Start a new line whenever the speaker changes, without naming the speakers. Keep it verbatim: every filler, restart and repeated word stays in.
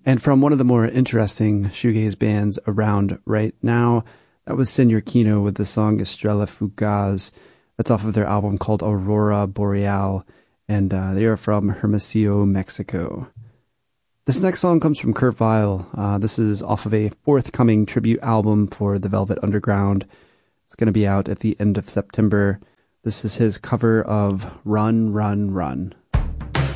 And from one of the more interesting shoegaze bands around right now, that was Senor Kino with the song Estrella Fugaz. That's off of their album called Aurora Boreal, and uh, they are from Hermosillo, Mexico. This next song comes from Kurt Vile. Uh, this is off of a forthcoming tribute album for the Velvet Underground. It's going to be out at the end of September. This is his cover of Run, Run, Run.